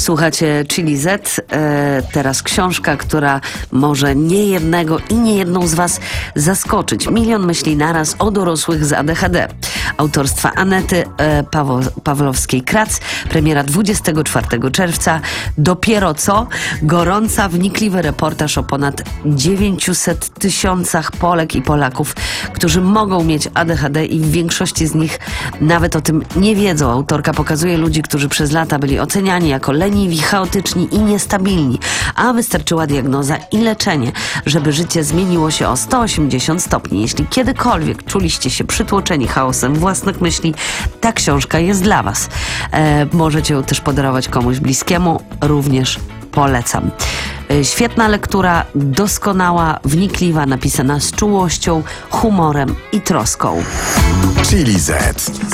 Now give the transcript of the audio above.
Słuchacie Chili Z. Teraz książka, która może niejednego i niejedną z was zaskoczyć. Milion myśli naraz o dorosłych z ADHD. Autorstwa Anety Pawłowskiej-Krac. Premiera 24 czerwca. Dopiero co gorąca, wnikliwy reportaż o ponad 900 tysiącach Polek i Polaków, którzy mogą mieć ADHD i w większości z nich nawet o tym nie wiedzą. Autorka pokazuje ludzi, którzy przez lata byli oceniani jako leniwi, chaotyczni i niestabilni, a wystarczyła diagnoza i leczenie, żeby życie zmieniło się o 180 stopni. Jeśli kiedykolwiek czuliście się przytłoczeni chaosem własnych myśli, ta książka jest dla was. Możecie ją też podarować komuś bliskiemu, również polecam. Świetna lektura, doskonała, wnikliwa, napisana z czułością, humorem i troską. Chili Z.